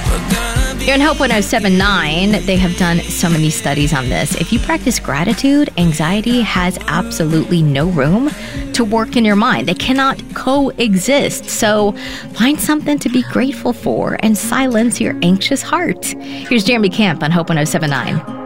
Here in Hope 107.9, they have done so many studies on this. If you practice gratitude, anxiety has absolutely no room to work in your mind. They cannot coexist. So find something to be grateful for and silence your anxious heart. Here's Jeremy Camp on Hope 107.9.